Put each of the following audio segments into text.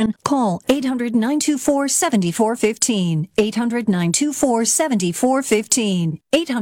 information, call 800-924-7415. 800-924-7415.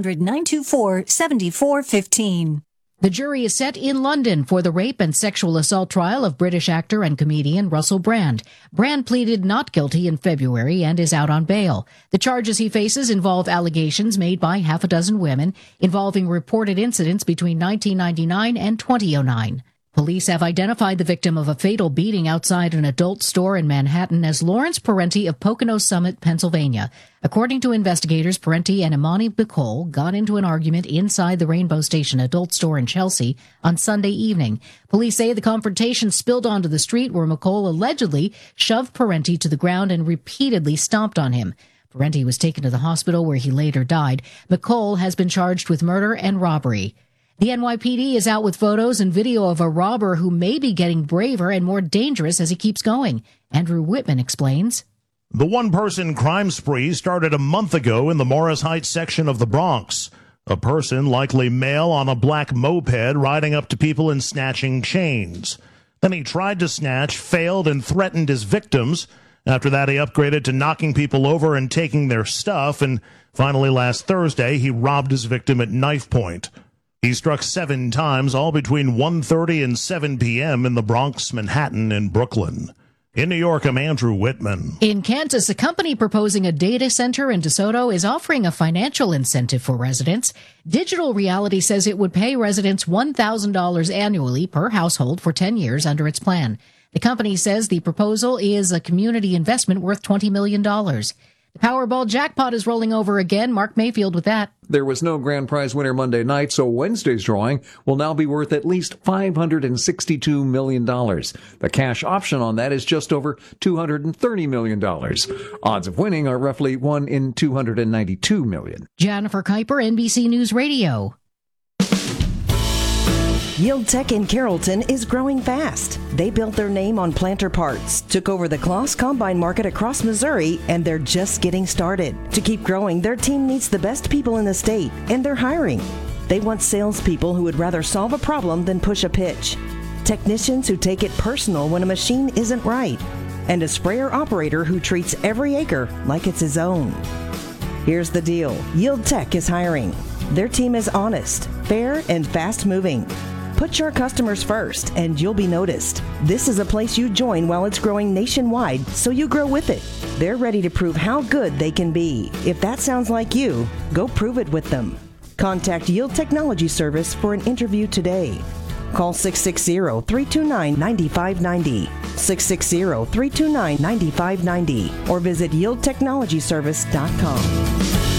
800-924-7415. The jury is set in London for the rape and sexual assault trial of British actor and comedian Russell Brand. Brand pleaded not guilty in February and is out on bail. The charges he faces involve allegations made by half a dozen women involving reported incidents between 1999 and 2009. Police have identified the victim of a fatal beating outside an adult store in Manhattan as Lawrence Parenti of Pocono Summit, Pennsylvania. According to investigators, Parenti and Imani Nicole got into an argument inside the Rainbow Station adult store in Chelsea on Sunday evening. Police say the confrontation spilled onto the street where Nicole allegedly shoved Parenti to the ground and repeatedly stomped on him. Parenti was taken to the hospital where he later died. Nicole has been charged with murder and robbery. The NYPD is out with photos and video of a robber who may be getting braver and more dangerous as he keeps going. Andrew Whitman explains. The one-person crime spree started a month ago in the Morris Heights section of the Bronx. A person, likely male, on a black moped riding up to people and snatching chains. Then he tried to snatch, failed, and threatened his victims. After that, he upgraded to knocking people over and taking their stuff. And finally, last Thursday, he robbed his victim at knife point. He struck 7 times, all between 1:30 and 7 p.m. in the Bronx, Manhattan, and Brooklyn. In New York, I'm Andrew Whitman. In Kansas, a company proposing a data center in DeSoto is offering a financial incentive for residents. Digital Reality says it would pay residents $1,000 annually per household for 10 years under its plan. The company says the proposal is a community investment worth $20 million. The Powerball jackpot is rolling over again. Mark Mayfield with that. There was no grand prize winner Monday night, so Wednesday's drawing will now be worth at least $562 million. The cash option on that is just over $230 million. Odds of winning are roughly 1 in 292 million. Jennifer Kuiper, NBC News Radio. Yield Tech in Carrollton is growing fast. They built their name on planter parts, took over the Kloss Combine market across Missouri, and they're just getting started. To keep growing, their team needs the best people in the state, and they're hiring. They want salespeople who would rather solve a problem than push a pitch, technicians who take it personal when a machine isn't right, and a sprayer operator who treats every acre like it's his own. Here's the deal. Yield Tech is hiring. Their team is honest, fair, and fast-moving. Put your customers first, and you'll be noticed. This is a place you join while it's growing nationwide, so you grow with it. They're ready to prove how good they can be. If that sounds like you, go prove it with them. Contact Yield Technology Service for an interview today. Call 660-329-9590, 660-329-9590, or visit yieldtechnologyservice.com.